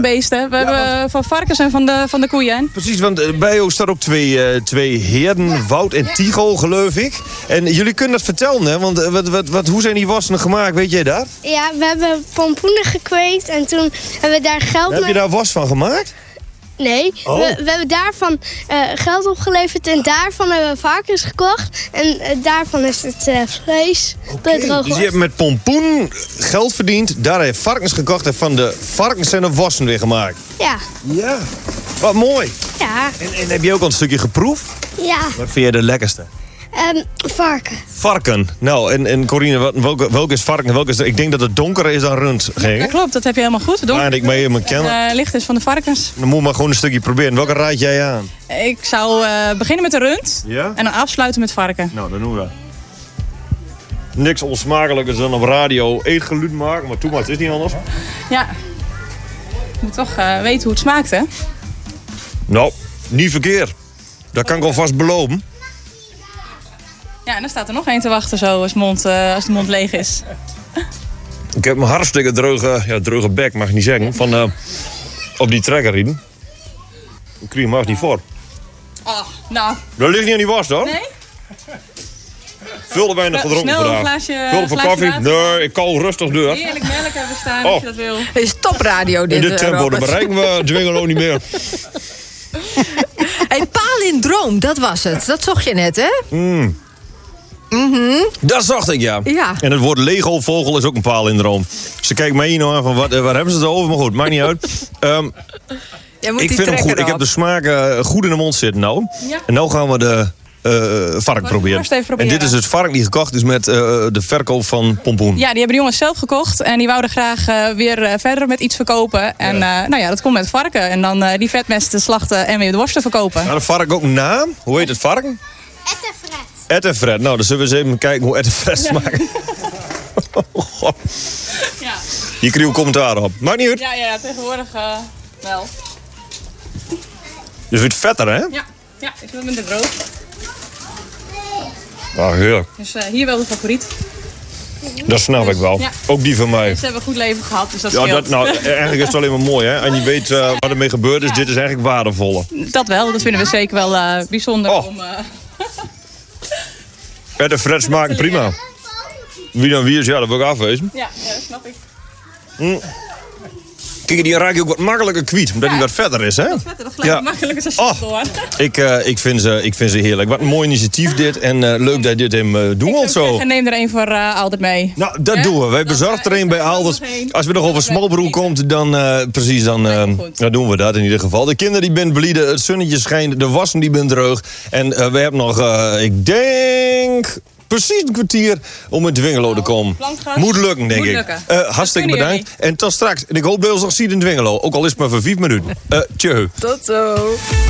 beesten. We hebben van varkens en van de koeien. Precies, want bij jou staat ook twee heren, Wout en Tigo, geloof ik. En jullie kunnen dat vertellen, hè? Want hoe zijn die wassen gemaakt, weet jij dat? Ja, we hebben pompoenen gekweekt en toen hebben we daar geld Heb je daar was van gemaakt? Nee, Oh. we hebben daarvan geld opgeleverd en daarvan hebben we varkens gekocht. En daarvan is het vlees bedrogen. Dus je hebt met pompoen geld verdiend, daar heb je varkens gekocht en van de varkens zijn er wassen weer gemaakt. Ja. Ja, wat mooi. Ja. En heb je ook al een stukje geproefd? Ja. Wat vind je de lekkerste? Varken. Varken. Nou, en Corine, welke is varken? Welke is ik denk dat het donkerder is dan rund. Dat klopt, dat heb je helemaal goed. Maar ik mee me kennen. Licht is van de varkens. Dan moet maar gewoon een stukje proberen. Welke raad jij aan? Ik zou beginnen met de rund en dan afsluiten met varken. Nou, dat doen we. Niks onsmakelijkers dan op radio eetgeluid maken. Maar het is niet anders. Ja. Je moet toch weten hoe het smaakt, hè? Nou, niet verkeerd. Dat kan ik alvast beloven. Ja, en dan staat er nog één te wachten zo als de mond leeg is. Ik heb mijn hartstikke droge bek, mag ik niet zeggen, van op die trekker rijden. Ik kreeg hem haast niet voor. Oh, nou. Dat ligt niet aan die was, hoor. Nee? Veel te weinig gedronken Snel vandaag. een glaasje, Veel voor koffie? water. Nee, ik kan rustig deur. Heerlijk melk hebben staan als je dat wil. Het is topradio dit, In dit tempo, Robert. dat bereiken we Dwingelo niet meer. Hey, palindroom, dat was het. Dat zocht je net, hè? Dat zocht ik, ja. Ja. En het woord Lego-vogel is ook een palindroom. Ze kijken mij hier nou aan van, waar hebben ze het over? Maar goed, maakt niet uit. Jij moet Ik die vind hem trekker goed. Ik heb op. de smaak goed in de mond zitten nou. Ja. En nu gaan we de vark proberen. Worst even En proberen. dit is het vark die gekocht is met de verkoop van pompoen. Ja, die hebben de jongens zelf gekocht. En die wouden graag weer verder met iets verkopen. En nou ja, dat komt met varken. En dan die vetmesten slachten en weer de worsten verkopen. Nou, de vark ook een naam. Hoe heet het varken? Ettenfret. Ed en Fred. Nou, dan zullen we eens even kijken hoe Ed en Fred smaakt. Oh, God. Ja, Hier kreeg je commentaar op. Maakt niet uit. ja tegenwoordig wel. Dus het vetter, hè? Ja, ik doe het minder droog. Ah, heerlijk. Dus hier wel de favoriet. Dat snap ik wel. Ja. Ook die van mij. Ze hebben een goed leven gehad, dus dat Ja, scheelt. eigenlijk is het alleen maar mooi, hè? En je weet wat ermee gebeurt, dus dit is eigenlijk waardevolle. Dat wel, dat vinden we zeker wel bijzonder. Oh. Om, Ed en Fred smaken prima. Wie dan wie is, ja, dat wil ik afwezen. ja, dat snap ik. Kijk, die raak je ook wat makkelijker kwijt, omdat hij wat vetter is, hè? Dat gelijk makkelijk is als je het hoort. Ik vind ze heerlijk. Wat een mooi initiatief dit. En leuk dat je dit hem doet al zo. En neem er een voor altijd mee. Nou, dat doen we. Wij bezorgen er een bij Alders. Als we nog over Smalbroek komt, dan dan doen we dat in ieder geval. De kinderen die ben blij, het zonnetje schijnt, de wassen die ben droog. En we hebben nog, ik denk, precies een kwartier om in Dwingelo te komen. plankgas. Moet lukken, denk Moet ik. lukken. Hartstikke kunnen bedankt. En tot straks. En ik hoop dat je ons nog ziet in Dwingelo. Ook al is het maar voor 5 minuten. Tjeu. Tot zo.